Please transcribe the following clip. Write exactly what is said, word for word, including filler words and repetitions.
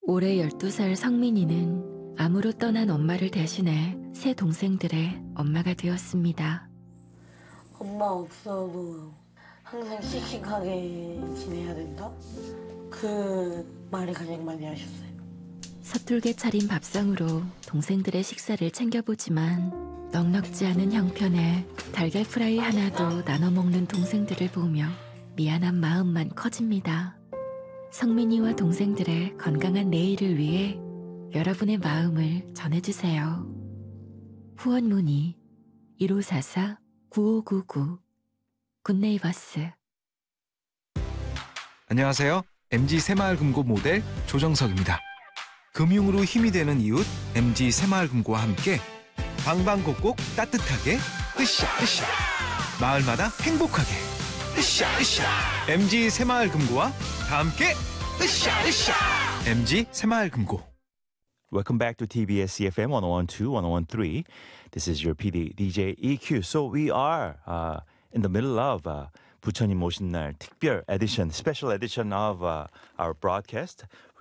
올해 열두 살 성민이는 암으로 떠난 엄마를 대신해 새 동생들의 엄마가 되었습니다. 엄마 없어도 항상 씩씩하게 지내야 된다? 그 말을 가장 많이 하셨어요. 서툴게 차린 밥상으로 동생들의 식사를 챙겨보지만 넉넉지 않은 형편에 달걀 프라이 하나도 나눠 먹는 동생들을 보며 미안한 마음만 커집니다. 성민이와 동생들의 건강한 내일을 위해 여러분의 마음을 전해주세요. 후원 문의 일오사사 구오구구 굿네이버스. 안녕하세요. 엠지 새마을금고 모델 조정석입니다. 금융으로 힘이 되는 이웃 엠지 새마을금고와 함께 방방곡곡 따뜻하게 으쌰 으쌰 마을마다 행복하게 으쌰 으쌰 엠지 새마을금고와 다 함께 으쌰 으쌰 엠지 새마을금고. Welcome back to 티비에스 씨에프엠 one oh one two, one oh one three. This is your P D, 디제이 이큐. So we are uh, in the middle of uh, 부처님 오신 날 특별 edition, special edition of uh, our broadcast.